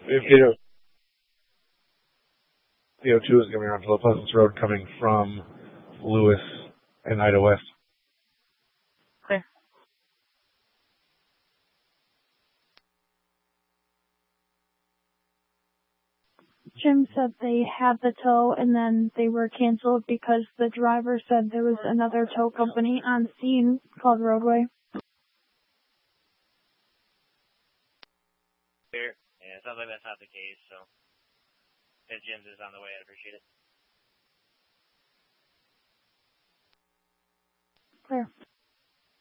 2 is coming around to La Pleasance Road coming from Lewis and Ida West. Clear. Jim said they had the tow and then they were canceled because the driver said there was another tow company on scene called Roadway. Clear. Yeah, it sounds like that's not the case, so if Jim's is on the way, I'd appreciate it. Clear.